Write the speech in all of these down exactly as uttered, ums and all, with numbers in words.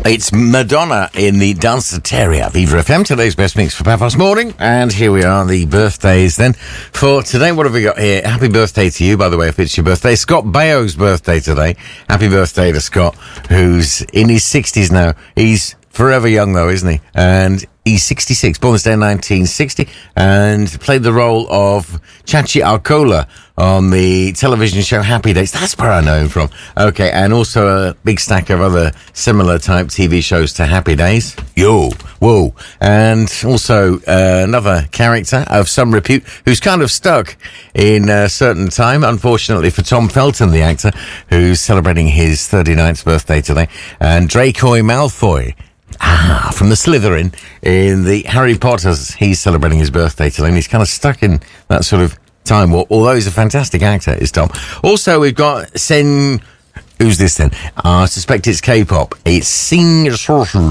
It's Madonna in the Danceteria. Viva F M, today's best mix for Past Morning. And here we are, the birthdays then. For today, what have we got here? Happy birthday to you, by the way, if it's your birthday. Scott Baio's birthday today. Happy birthday to Scott, who's in his sixties now. He's forever young, though, isn't he? And he's sixty-six, born this day in nineteen sixty, and played the role of Chachi Alcola on the television show Happy Days. That's where I know him from. Okay, and also a big stack of other similar type T V shows to Happy Days. Yo, whoa. And also uh, another character of some repute who's kind of stuck in a certain time, unfortunately for Tom Felton, the actor, who's celebrating his thirty-ninth birthday today. And Draco Malfoy, Ah, from the Slytherin in the Harry Potters. He's celebrating his birthday today, and he's kind of stuck in that sort of time, although he's a fantastic actor, is Tom. Also, we've got Sen... Who's this then? I suspect it's K-pop. It's Sing... It's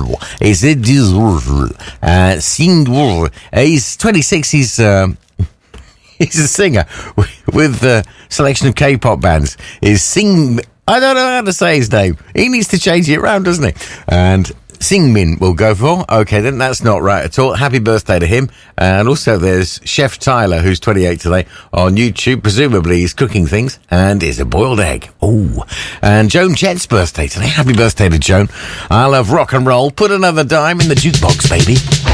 uh, Sing... He's twenty-six, he's... Um, he's a singer with a selection of K-pop bands. He's Sing... I don't know how to say his name. He needs to change it around, doesn't he? And Singmin we'll go for. Okay, then that's not right at all. Happy birthday to him. And also there's Chef Tyler, who's twenty-eight today, on YouTube. Presumably he's cooking things and is a boiled egg. Oh, and Joan Jett's birthday today. Happy birthday to Joan. I love rock and roll. Put another dime in the jukebox, baby.